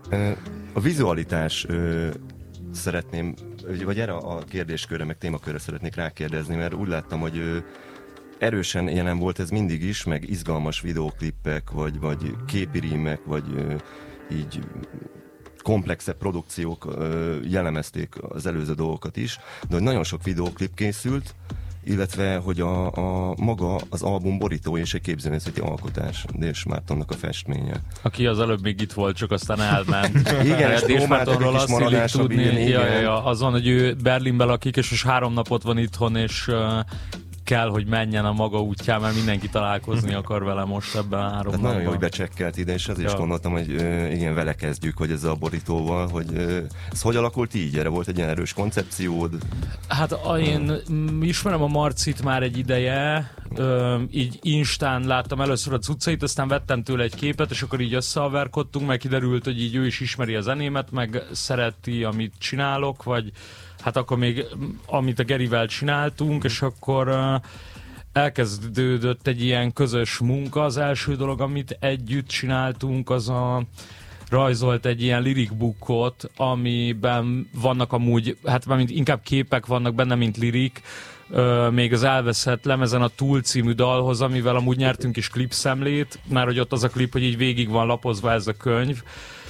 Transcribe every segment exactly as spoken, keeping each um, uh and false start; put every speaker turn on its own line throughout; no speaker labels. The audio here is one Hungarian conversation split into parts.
A vizualitás szeretném, vagy erre a kérdéskörre, meg témakörre szeretnék rákérdezni, mert úgy láttam, hogy erősen jelen volt ez mindig is, meg izgalmas videóklippek, vagy, vagy képi rímek, vagy így komplexebb produkciók jellemezték az előző dolgokat is, de hogy nagyon sok videóklip készült, illetve, hogy a, a maga az album borító és egy képzőművészeti alkotás, Déls Mártonnak a festménye.
Aki az előbb még itt volt, csak aztán elment.
Igen, és
Déls Mártonról azt illik tudni,
ilyen,
ja, ja, ja, azon, hogy ő Berlinben lakik, és most három napot van itthon, és uh, kell, hogy menjen a maga útján, mert mindenki találkozni akar vele most ebben a három
Tehát
napban.
nagyon jó, hogy becsekkelt ide, és ezért
ja.
is gondoltam, hogy uh, igen, vele kezdjük, hogy ezzel a borítóval, hogy uh, ez hogy alakult így? Erre volt egy ilyen erős koncepciód?
Hát a, én uh. ismerem a Marcit már egy ideje, uh, így Instán láttam először a cuccait, aztán vettem tőle egy képet, és akkor így összehaverkodtunk, meg kiderült, hogy így ő is ismeri a zenémet, meg szereti, amit csinálok, vagy hát akkor még, amit a Gerivel csináltunk, és akkor uh, elkezdődött egy ilyen közös munka. Az első dolog, amit együtt csináltunk, az a rajzolt egy ilyen lyric bookot, amiben vannak amúgy, hát mint inkább képek vannak benne, mint lirik, uh, még az elveszett lemezen a Túl című dalhoz, amivel amúgy nyertünk is klipszemlét, már hogy ott az a klip, hogy így végig van lapozva ez a könyv.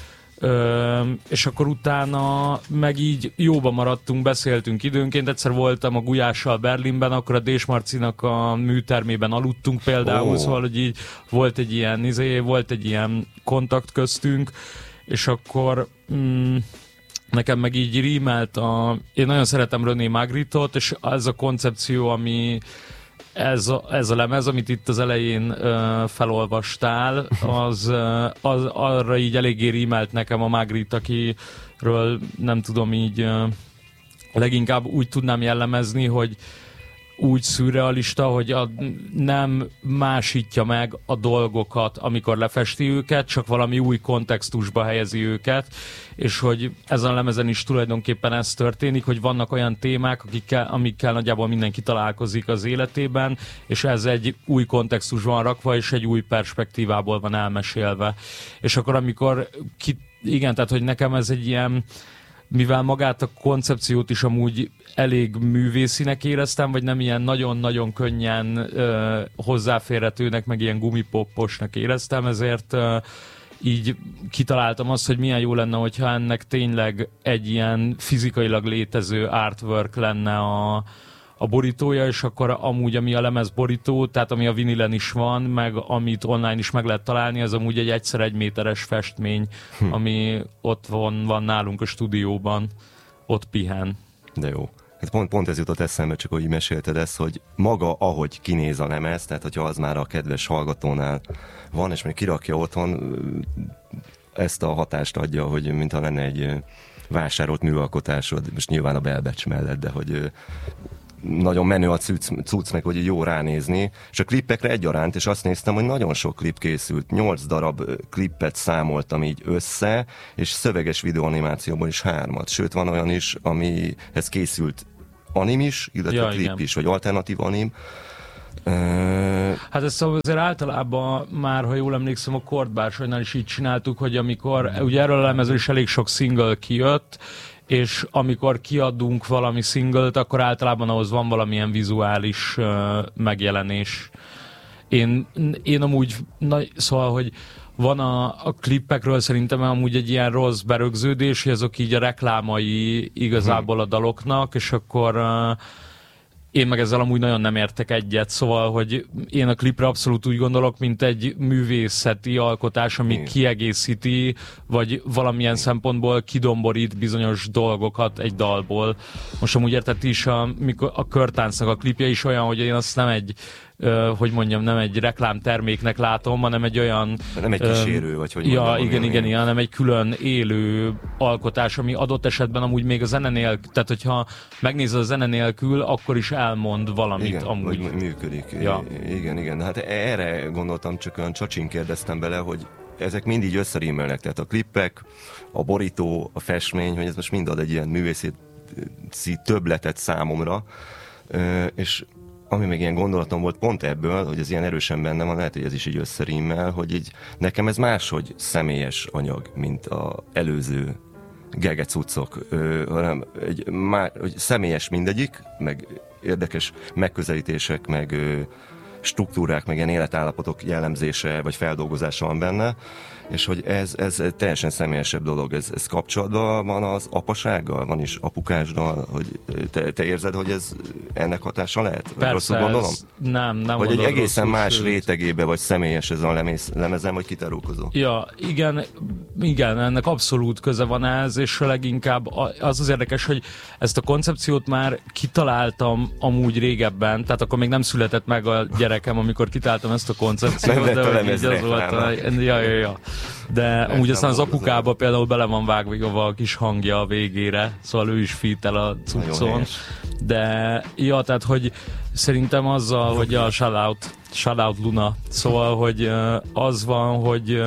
Ö, és akkor utána meg így jóba maradtunk, beszéltünk időnként. Egyszer voltam a Gulyással Berlinben, akkor a Dés Marcinak a műtermében aludtunk például, oh. Szóval, hogy így volt egy ilyen, izé, volt egy ilyen kontakt köztünk, és akkor mm, nekem meg így rímelt a... Én nagyon szeretem René Magritte-ot, és ez a koncepció, ami Ez a, ez a lemez, amit itt az elején uh, felolvastál, az, uh, az arra így eléggé rímelt nekem a Magritte, akiről nem tudom így uh, leginkább úgy tudnám jellemezni, hogy úgy szürrealista, hogy a, nem másítja meg a dolgokat, amikor lefesti őket, csak valami új kontextusba helyezi őket, és hogy ezen a lemezen is tulajdonképpen ez történik, hogy vannak olyan témák, akikkel, amikkel nagyjából mindenki találkozik az életében, és ez egy új kontextusban van rakva, és egy új perspektívából van elmesélve. És akkor amikor ki, igen, tehát hogy nekem ez egy ilyen, mivel magát a koncepciót is amúgy elég művészinek éreztem, vagy nem ilyen nagyon-nagyon könnyen ö, hozzáférhetőnek, meg ilyen gumipopposnak éreztem, ezért ö, így kitaláltam azt, hogy milyen jó lenne, hogyha ennek tényleg egy ilyen fizikailag létező artwork lenne a, a borítója, és akkor amúgy, ami a lemez borító, tehát ami a vinilen is van, meg amit online is meg lehet találni, az amúgy egy egyszer egy méteres festmény, hm. ami ott van, van nálunk a stúdióban, ott pihen.
De jó. Hát pont, pont ez jutott eszembe, csak hogy mesélted ezt, hogy maga, ahogy kinéz a lemez, tehát hogyha az már a kedves hallgatónál van, és még kirakja otthon, ezt a hatást adja, hogy mintha lenne egy vásárolt műalkotásod, most nyilván a belbecs mellett, de hogy nagyon menő a cucc, cucc meg, hogy jó ránézni, és a klippekre egyaránt, és azt néztem, hogy nagyon sok klip készült, nyolc darab klippet számoltam így össze, és szöveges videoanimációban is hármat, sőt van olyan is, amihez készült anim is, illetve ja, klip igen. is, vagy alternatív anim. Uh...
Hát ezt azért általában már, ha jól emlékszem, a Kortbársonynál is így csináltuk, hogy amikor, ugye erről a lemezről is elég sok single kijött, és amikor kiadunk valami singlet, akkor általában ahhoz van valamilyen vizuális uh, megjelenés. Én, én amúgy, na, szóval, hogy van a, a klippekről szerintem amúgy egy ilyen rossz berögződés, hogy azok így a reklámai igazából a daloknak, és akkor uh, én meg ezzel amúgy nagyon nem értek egyet, szóval, hogy én a klipre abszolút úgy gondolok, mint egy művészeti alkotás, ami kiegészíti, vagy valamilyen szempontból kidomborít bizonyos dolgokat egy dalból. Most amúgy érted is, a, a körtáncnak a klipje is olyan, hogy én azt nem egy Uh, hogy mondjam, nem egy reklámterméknek látom, hanem egy olyan...
Nem egy kísérő, uh, vagy hogy
ja,
mondjam.
igen, igen, igen, hanem egy külön élő alkotás, ami adott esetben amúgy még a zene nélkül, tehát hogyha megnézed a zene nélkül, akkor is elmond valamit
igen,
amúgy.
Igen, működik.
Ja.
Igen, igen. Hát erre gondoltam, csak olyan csacsin kérdeztem bele, hogy ezek mind így összerímelnek, tehát a klippek, a borító, a festmény, hogy ez most mind ad egy ilyen művészi többletet számomra, uh, és ami még ilyen gondolatom volt pont ebből, hogy ez ilyen erősen benne van, lehet, hogy ez is így összerímmel, hogy így nekem ez máshogy személyes anyag, mint a előző gegecuccok, hanem egy má, hogy személyes mindegyik, meg érdekes megközelítések, meg ö, struktúrák, meg ilyen életállapotok jellemzése, vagy feldolgozása van benne, és hogy ez, ez teljesen személyesebb dolog, ez, ez kapcsolatban van az apasággal, van is apukásdal, hogy te, te érzed, hogy ez ennek hatása lehet?
Persze,
rosszul gondolom?
Nem, nem
vagy egy egészen
rosszul,
más
sőt.
rétegébe, vagy személyes ez a lemez, lemezem, vagy kitárulkozó?
Ja, igen, igen, ennek abszolút köze van ez, és leginkább az az érdekes, hogy ezt a koncepciót már kitaláltam amúgy régebben, tehát akkor még nem született meg a gyerekem, amikor kitaláltam ezt a koncepciót,
nem
de
a
hogy így az volt, a, ja, ja, ja. De nem, amúgy aztán az apukába például bele van vágva a kis hangja a végére, szóval ő is fítel a cuccon. De ja, tehát hogy szerintem azzal, hogy a shoutout, shoutout Luna, szóval, hogy az van, hogy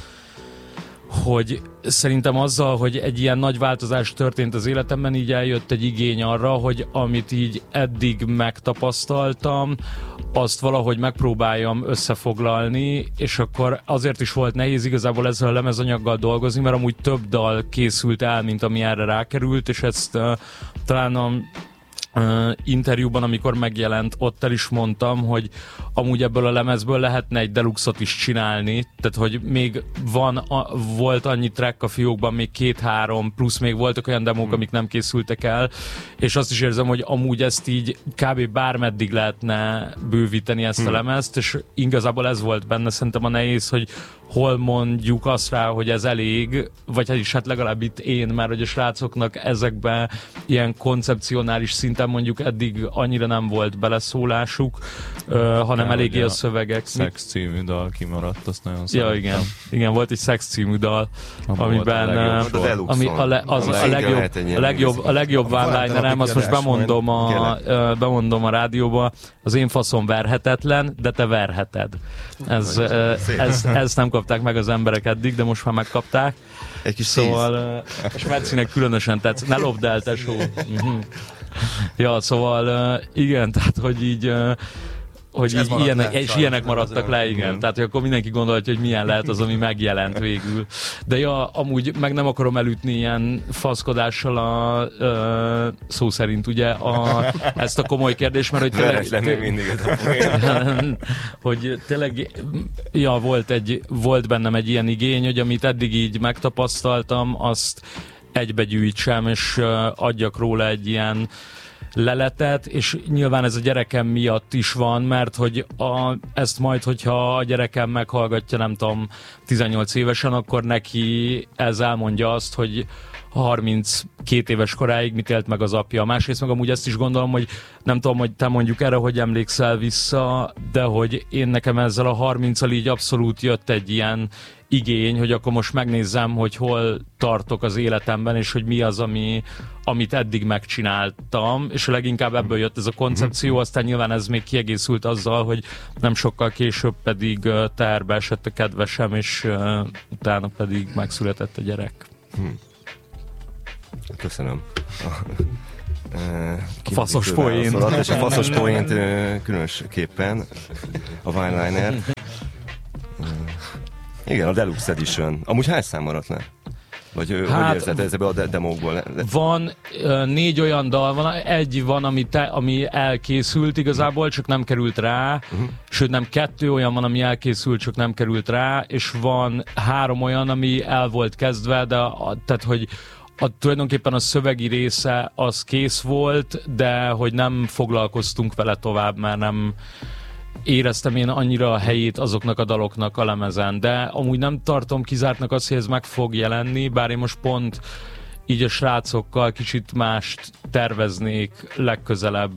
hogy szerintem azzal, hogy egy ilyen nagy változás történt az életemben, így eljött egy igény arra, hogy amit így eddig megtapasztaltam, azt valahogy megpróbáljam összefoglalni, és akkor azért is volt nehéz igazából ezzel a lemezanyaggal dolgozni, mert amúgy több dal készült el, mint ami erre rákerült, és ezt uh, talán a Uh, interjúban, amikor megjelent, ott el is mondtam, hogy amúgy ebből a lemezből lehetne egy deluxot is csinálni, tehát hogy még van, a, volt annyi track a fiókban, még két-három, plusz még voltak olyan demók, hmm. amik nem készültek el, és azt is érzem, hogy amúgy ezt így kb. Bármeddig lehetne bővíteni ezt hmm. a lemezt, és igazából ez volt benne szerintem a nehéz, hogy hol mondjuk azt rá, hogy ez elég, vagy is hát legalább itt én, mert hogy a srácoknak ezekben ilyen koncepcionális szinten mondjuk eddig annyira nem volt beleszólásuk, uh, hanem ja, eléggé a szövegek.
Sex című dal kimaradt, azt nagyon
szeretem. Ja, igen. Igen, volt egy Sex című dal, a amiben a ami a, le, az, a, a legjobb, a legjobb, a legjobb one-linerem, azt most bemondom a, uh, bemondom a rádióba, az én faszom verhetetlen, de te verheted. Ez, uh, ez, ez nem kapták meg az emberek eddig, de most már megkapták.
Egy kis
szóval, uh, és Mercinek különösen tetsz. Ne lopd el, tesó. Ja, szóval uh, igen, tehát hogy így uh, hogy így ilyenek, és ilyenek maradtak le, igen. igen. Tehát, hogy akkor mindenki gondolja, hogy milyen lehet az, ami megjelent végül. De ja, amúgy meg nem akarom elütni ilyen faszkodással a uh, szó szerint, ugye, a, ezt a komoly kérdést, mert hogy tényleg...
Té- mindig
hogy tényleg, ja, volt, egy, volt bennem egy ilyen igény, hogy amit eddig így megtapasztaltam, azt egybegyűjtsem, és uh, adjak róla egy ilyen leletet, és nyilván ez a gyerekem miatt is van, mert hogy a, ezt majd, hogyha a gyerekem meghallgatja, nem tudom, tizennyolc évesen, akkor neki ez elmondja azt, hogy harminckét éves koráig mit élt meg az apja. Másrészt meg amúgy ezt is gondolom, hogy nem tudom, hogy te mondjuk erre, hogy emlékszel vissza, de hogy én nekem ezzel a harminccal így abszolút jött egy ilyen igény, hogy akkor most megnézzem, hogy hol tartok az életemben, és hogy mi az, ami, amit eddig megcsináltam, és leginkább ebből jött ez a koncepció, aztán nyilván ez még kiegészült azzal, hogy nem sokkal később pedig uh, terbe esett a kedvesem, és uh, utána pedig megszületett a gyerek.
Hmm. Köszönöm.
A faszos poén.
És a faszos poént különösképpen a one-liner. Igen, a Deluxe Edition. Amúgy hány szám maradt le? Vagy hát, hogy érzed ezzel a demókból?
Van uh, négy olyan dal, van, egy van, ami, te, ami elkészült igazából, csak nem került rá, uh-huh. sőt nem, kettő olyan van, ami elkészült, csak nem került rá, és van három olyan, ami el volt kezdve, de a, tehát, hogy a, tulajdonképpen a szövegi része az kész volt, de hogy nem foglalkoztunk vele tovább, mert nem éreztem én annyira a helyét azoknak a daloknak a lemezen, de amúgy nem tartom kizártnak azt, hogy ez meg fog jelenni, bár én most pont így a srácokkal kicsit mást terveznék legközelebb.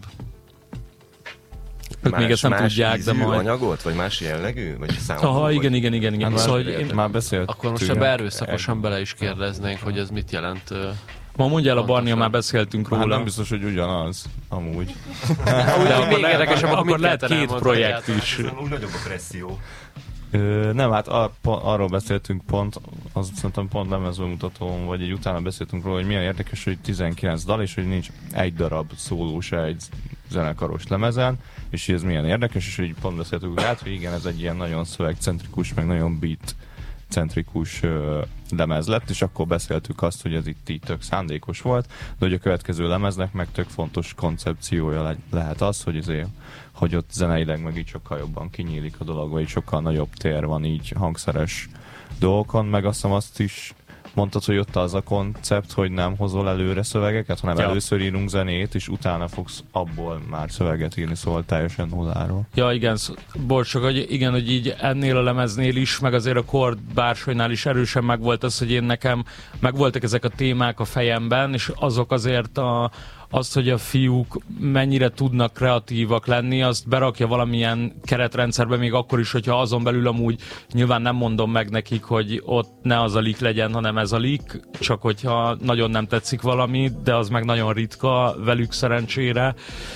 Ők
más,
még ezt nem
más
tudják, de majd...
anyagot? Vagy más jellegű? Vagy számú?
Aha,
vagy...
igen, igen, igen, igen.
Hát
szóval,
már,
én...
már beszélt.
Akkor most ebbe erőszakosan bele is kérdeznénk, hogy ez mit jelent.
Ma mondja el a Barnia, már beszéltünk róla.
Hát nem biztos, hogy ugyanaz, amúgy.
De akkor, le, akkor lehet két projekt is.
Úgy nagyobb a presszió.
Ö, nem, hát ar- pont, arról beszéltünk pont, az szerintem pont lemezbemutatón, vagy egy utána beszéltünk róla, hogy milyen érdekes, hogy tizenkilenc dal, és hogy nincs egy darab szóló se, egy zenekaros lemezen, és ez milyen érdekes, és így pont beszéltük át, hogy igen, ez egy ilyen nagyon szövegcentrikus, meg nagyon beat centrikus ö, lemez lett, és akkor beszéltük azt, hogy ez itt így tök szándékos volt, de hogy a következő lemeznek meg tök fontos koncepciója le- lehet az, hogy azért, hogy ott zeneileg meg így sokkal jobban kinyílik a dolog, vagy sokkal nagyobb tér van így hangszeres dolgokon, meg azt hiszem azt is mondtad, hogy ott az a koncept, hogy nem hozol előre szövegeket, hanem ja. először írunk zenét, és utána fogsz abból már szöveget írni, szóval teljesen nulláról.
Ja, igen, bocs, csak hogy igen, hogy így ennél a lemeznél is, meg azért a Kord Bársonynál is erősen megvolt az, hogy én nekem megvoltak ezek a témák a fejemben, és azok azért a azt, hogy a fiúk mennyire tudnak kreatívak lenni, azt berakja valamilyen keretrendszerbe, még akkor is, hogyha azon belül amúgy nyilván nem mondom meg nekik, hogy ott ne az a leak legyen, hanem ez a leak, csak hogyha nagyon nem tetszik valami, de az meg nagyon ritka velük szerencsére.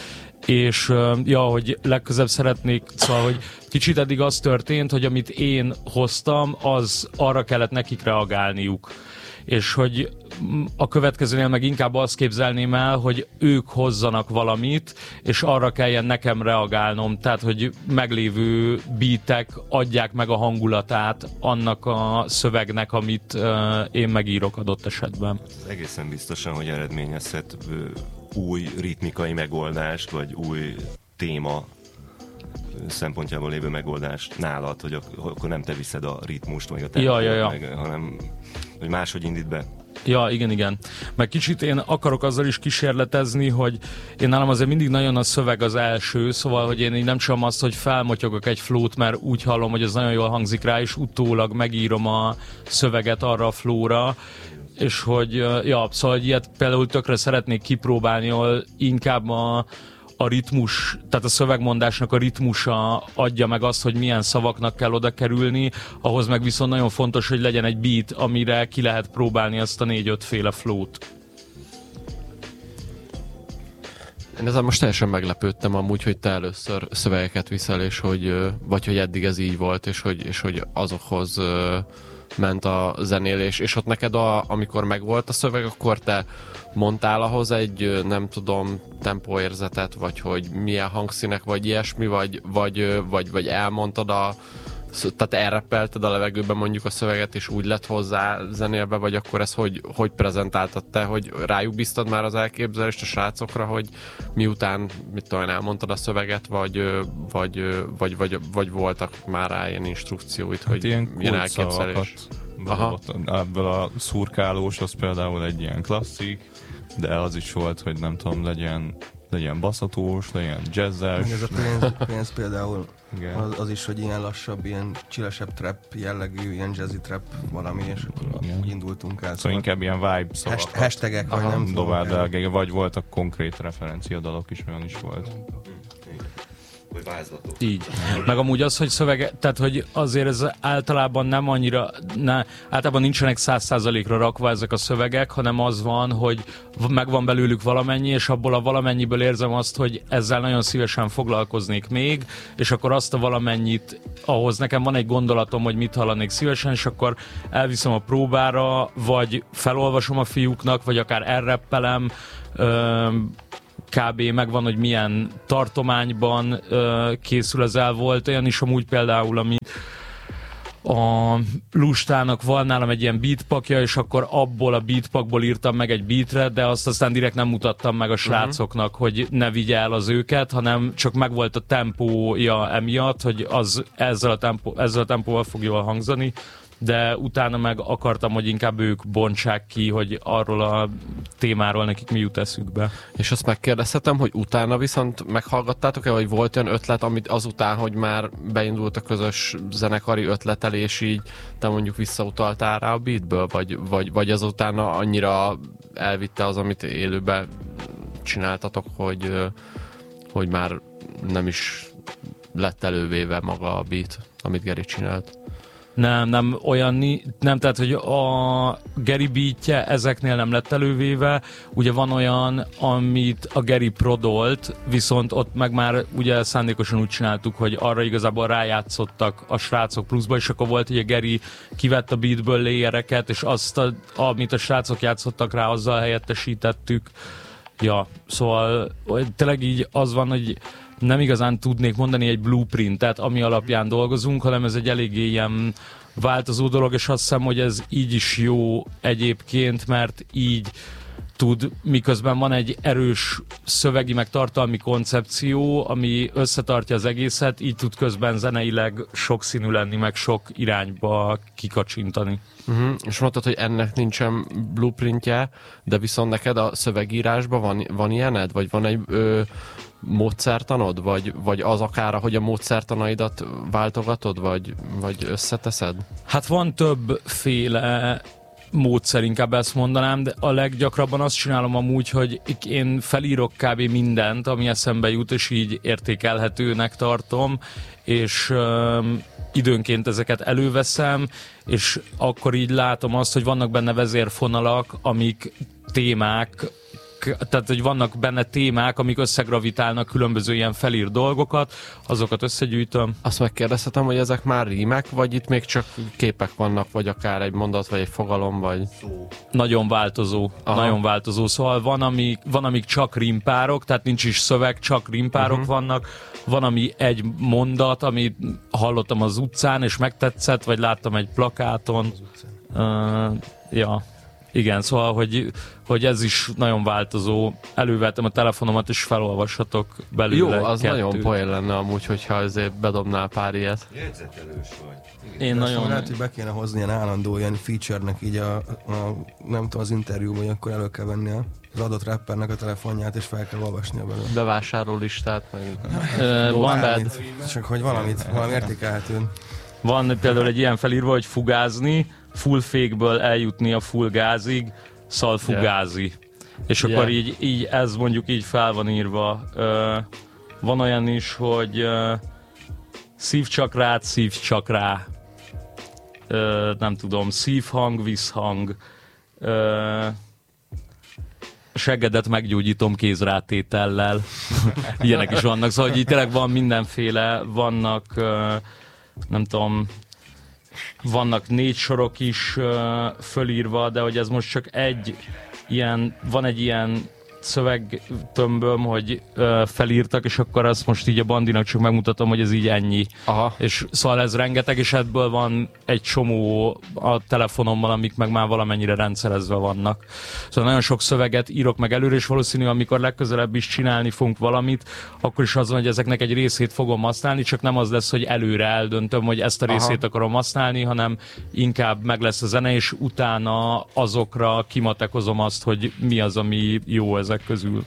És ja, hogy legközebb szeretnék, szóval, hogy kicsit eddig az történt, hogy amit én hoztam, az arra kellett nekik reagálniuk. És hogy a következőnél meg inkább azt képzelném el, hogy ők hozzanak valamit, és arra kelljen nekem reagálnom, tehát hogy meglévő beatek adják meg a hangulatát annak a szövegnek, amit uh, én megírok adott esetben.
Egészen biztosan, hogy eredményezhet új ritmikai megoldást, vagy új téma szempontjából lévő megoldást nálad, hogy akkor nem te viszed a ritmust, vagy a tempót,
ja, ja, ja.
meg, hanem hogy máshogy indít be.
Ja, igen, igen. Meg kicsit én akarok azzal is kísérletezni, hogy én nálam azért mindig nagyon a szöveg az első, szóval, hogy én így nem sem azt, hogy felmotyogok egy flót, mert úgy hallom, hogy az nagyon jól hangzik rá, és utólag megírom a szöveget arra a flóra, és hogy, ja, szóval ilyet például tökre szeretnék kipróbálni, ahol inkább a a ritmus, tehát a szövegmondásnak a ritmusa adja meg azt, hogy milyen szavaknak kell oda kerülni, ahhoz meg viszont nagyon fontos, hogy legyen egy beat, amire ki lehet próbálni azt a négy-öt féle flót.
Én ezzel most teljesen meglepődtem amúgy, hogy te először szövegeket viszel, és hogy, vagy hogy eddig ez így volt, és hogy, és hogy azokhoz ment a zenélés, és ott neked, a, amikor megvolt a szöveg, akkor te mondtál ahhoz egy, nem tudom, tempóérzetet, vagy hogy milyen hangszínek, vagy ilyesmi, vagy, vagy, vagy, vagy elmondtad a, tehát elreppelted a levegőben mondjuk a szöveget, és úgy lett hozzá zenélve, vagy akkor ezt hogy, hogy prezentáltad te, hogy rájuk bíztad már az elképzelést a srácokra, hogy miután, mit tudom, elmondtad a szöveget, vagy, vagy, vagy, vagy, vagy voltak már rá ilyen instrukcióit, hát hogy ilyen milyen elképzelés.
Ebből a szurkálós, az például egy ilyen klasszik, de az is volt, hogy nem tudom, legyen, legyen baszatós, legyen jazzes.
Ez a pénz, pénz például az, az is, hogy ilyen lassabb, ilyen chillesebb trap jellegű, ilyen jazzy trap valami, és akkor úgy indultunk el.
Szóval inkább ilyen vibe szavakat.
Hashtagek, vagy nem
tudom. Vagy voltak konkrét referenciadalok is, olyan is volt.
Így. Meg amúgy az, hogy szövege, tehát hogy azért ez általában nem annyira, ne, általában nincsenek száz százalékra rakva ezek a szövegek, hanem az van, hogy megvan belőlük valamennyi, és abból a valamennyiből érzem azt, hogy ezzel nagyon szívesen foglalkoznék még, és akkor azt a valamennyit, ahhoz nekem van egy gondolatom, hogy mit hallanék szívesen, és akkor elviszem a próbára, vagy felolvasom a fiúknak, vagy akár elreppelem, öm, kb. Megvan, hogy milyen tartományban ö, készül az el. Volt olyan is amúgy például, ami a Lustának van nálam egy ilyen beatpakja, és akkor abból a beatpakból írtam meg egy beatre, de azt aztán direkt nem mutattam meg a srácoknak, uh-huh. hogy ne vigye el az őket, hanem csak megvolt a tempója emiatt, hogy az ezzel a, tempó, ezzel a tempóval fog jól hangzani, de utána meg akartam, hogy inkább ők bontsák ki, hogy arról a témáról nekik mi jut eszükbe.
És azt megkérdezhetem, hogy utána viszont meghallgattátok-e, vagy volt olyan ötlet, amit azután, hogy már beindult a közös zenekari ötletelés, így te mondjuk visszautaltál rá a beatből, vagy, vagy, vagy azután annyira elvitte az, amit élőben csináltatok, hogy, hogy már nem is lett elővéve maga a beat, amit Geri csinált?
Nem, nem olyan, nem, tehát, hogy a Geri beatje ezeknél nem lett elővéve, ugye van olyan, amit a Geri prodolt, viszont ott meg már ugye szándékosan úgy csináltuk, hogy arra igazából rájátszottak a srácok pluszba, és akkor volt, hogy a Geri kivett a beatből layereket, és azt, a, amit a srácok játszottak rá, azzal helyettesítettük, Ja, szóval tényleg így az van, hogy nem igazán tudnék mondani egy blueprintet, ami alapján dolgozunk, hanem ez egy eléggé ilyen változó dolog, és azt hiszem, hogy ez így is jó egyébként, mert így tud, miközben van egy erős szövegi meg tartalmi koncepció, ami összetartja az egészet, így tud közben zeneileg sokszínű lenni, meg sok irányba kikacsintani.
Uh-huh. És mondtad, hogy ennek nincsen blueprintje, de viszont neked a szövegírásban van, van ilyened? Vagy van egy ö, módszertanod? Vagy, vagy az akár, hogy a módszertanaidat váltogatod? Vagy, vagy összeteszed?
Hát van többféle módszer, inkább ezt mondanám, de a leggyakrabban azt csinálom amúgy, hogy én felírok kb. Mindent, ami eszembe jut, és így értékelhetőnek tartom, és um, időnként ezeket előveszem, és akkor így látom azt, hogy vannak benne vezérfonalak, amik témák, tehát hogy vannak benne témák, amik összegravitálnak különböző ilyen felírt dolgokat, azokat összegyűjtöm.
Azt megkérdezhetem, hogy ezek már rímek, vagy itt még csak képek vannak, vagy akár egy mondat, vagy egy fogalom, vagy...
Nagyon változó, Aha. nagyon változó. Szóval van, amik, van, amik csak rímpárok, tehát nincs is szöveg, csak rímpárok uh-huh. vannak. Van, ami egy mondat, amit hallottam az utcán, és megtetszett, vagy láttam egy plakáton. Uh, ja. Igen, szóval, hogy, hogy ez is nagyon változó. Elővettem a telefonomat, és felolvashatok belőle.
Jó, az
kettőt. Nagyon
poén lenne amúgy, hogyha azért bedobnál pár ilyet.
Jegyzetelős vagy.
Én
Ezt
nagyon...
lehet, hogy be kéne hozni ilyen állandó ilyen feature-nek így a, a nem tudom, az interjúban, hogy akkor elő kell venni az adott rappernek a telefonját, és fel kell olvasnia belőle.
Bevásárló listát, meg...
Ö, van
bármit, csak hogy valamit, valami értékelhetőn.
Van például egy ilyen felírva, hogy fugázni, full fékből eljutni a full gázig, szalfugázi. Yeah. És yeah. akkor így, így ez mondjuk így fel van írva. Uh, van olyan is, hogy uh, szív csak rád, szív csak rá. Uh, nem tudom, szívhang, visszhang. Uh, seggedet meggyógyítom kézrátétellel. Ilyenek is vannak. Szóval hogy így tényleg van mindenféle, vannak uh, nem tudom, vannak négy sorok is uh, fölírva, de hogy ez most csak egy ilyen, van egy ilyen szövegtömböm, hogy uh, felírtak, és akkor azt most így a Bandinak csak megmutatom, hogy ez így ennyi.
Aha.
És szóval ez rengeteg, és ebből van egy csomó a telefonommal, amik meg már valamennyire rendszerezve vannak. Szóval nagyon sok szöveget írok meg előre, és valószínű, amikor legközelebb is csinálni fogunk valamit, akkor is az van, hogy ezeknek egy részét fogom használni, csak nem az lesz, hogy előre eldöntöm, hogy ezt a részét Aha. akarom használni, hanem inkább meg lesz a zene, és utána azokra kimatekozom azt, hogy mi az, ami jó ezek közül.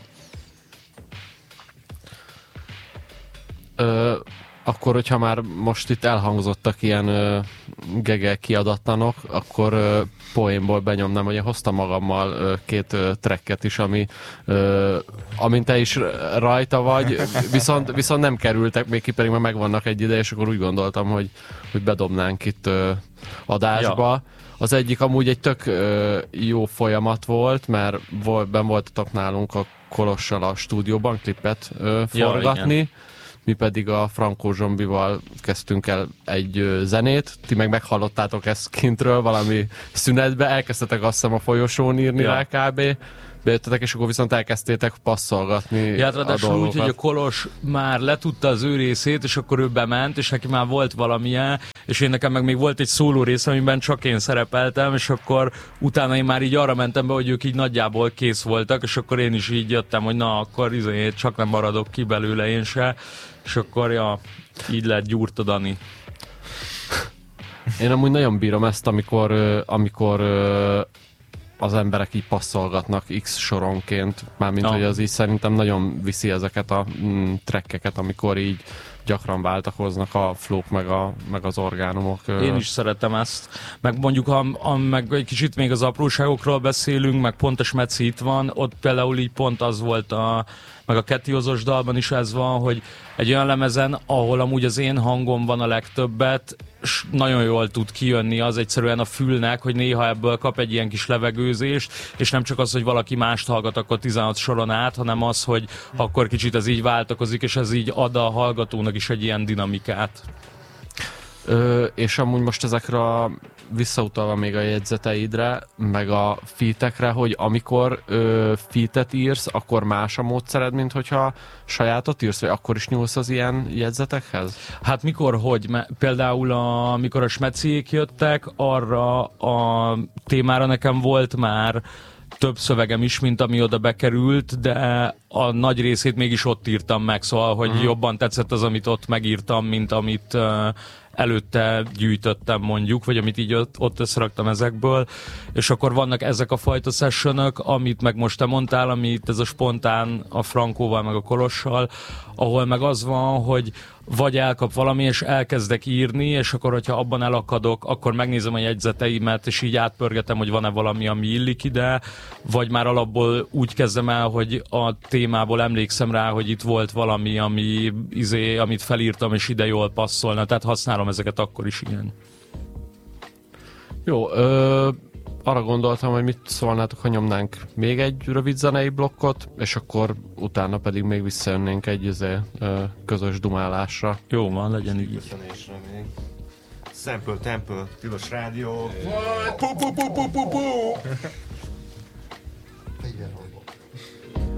Ö, akkor, hogyha már most itt elhangzottak ilyen ö, gege kiadatlanok, akkor ö, poénból benyomnám, hogy én hoztam magammal ö, két ö, tracket is, ami ö, amint te is rajta vagy, viszont, viszont nem kerültek még ki, pedig már megvannak egy ide, és akkor úgy gondoltam, hogy, hogy bedobnánk itt ö, adásba. Ja. Az egyik amúgy egy tök ö, jó folyamat volt, mert volt, benn voltatok nálunk a Kolossal a stúdióban klipet ö, forgatni, ja, mi pedig a Frankó Zsombival kezdtünk el egy ö, zenét, ti meg meghallottátok ezt kintről valami szünetbe, elkezdtetek azt hiszem a folyosón írni ja. rá kb. Bejöttetek, és akkor viszont elkezdtétek passzolgatni
ja, a dolgokat. Úgy, hogy a Kolos már letudta az ő részét, és akkor ő bement, és neki már volt valamilyen, és én nekem meg még volt egy szóló rész, amiben csak én szerepeltem, és akkor utána én már így arra mentem be, hogy ők így nagyjából kész voltak, és akkor én is így jöttem, hogy na, akkor izé, csak nem maradok ki belőle én se, és akkor ja, így lett Gyurta Dani.
Én amúgy nagyon bírom ezt, amikor, amikor az emberek így passzolgatnak X soronként, mármint no. hogy az így szerintem nagyon viszi ezeket a mm, trekkeket, amikor így gyakran váltakoznak a flók meg, a, meg az orgánumok.
Én is szeretem ezt. Meg mondjuk, ha, ha meg egy kicsit még az apróságokról beszélünk, meg pont a Smeci itt van, ott például így pont az volt a meg a Ketiózos dalban is ez van, hogy egy olyan lemezen, ahol amúgy az én hangom van a legtöbbet, és nagyon jól tud kijönni az egyszerűen a fülnek, hogy néha ebből kap egy ilyen kis levegőzést, és nem csak az, hogy valaki mást hallgat akkor tizenhat soron át, hanem az, hogy akkor kicsit ez így váltakozik, és ez így ad a hallgatónak is egy ilyen dinamikát.
Ö, és amúgy most ezekre a, visszautalva még a jegyzeteidre, meg a featekre, hogy amikor ö, featet írsz, akkor más a módszered, mint hogyha sajátot írsz, vagy akkor is nyúlsz az ilyen jegyzetekhez?
Hát mikor, hogy? Mert például a, amikor a smeciék jöttek, arra a témára nekem volt már több szövegem is, mint ami oda bekerült, de a nagy részét mégis ott írtam meg, szóval, hogy uh-huh. jobban tetszett az, amit ott megírtam, mint amit uh, előtte gyűjtöttem mondjuk, vagy amit így ott, ott összeraktam ezekből, és akkor vannak ezek a fajta sessionök, amit meg most te mondtál, amit ez a spontán a Frankóval, meg a Kolossal, ahol meg az van, hogy vagy elkap valami, és elkezdek írni, és akkor, hogyha abban elakadok, akkor megnézem a jegyzeteimet, és így átpörgetem, hogy van-e valami, ami illik ide, vagy már alapból úgy kezdem el, hogy a témából emlékszem rá, hogy itt volt valami, ami, izé, amit felírtam, és ide jól passzolna, tehát használom ezeket akkor is, igen.
Jó, ö, arra gondoltam, hogy mit szólnátok, ha nyomnánk még egy rövid zenei blokkot, és akkor utána pedig még visszajönnénk egy izé, ö, közös dumálásra.
Jó van, legyen így.
Köszönésre még. Sample Temple, Tilos Rádió.
Pu, pu, pu, pu, pu, pu.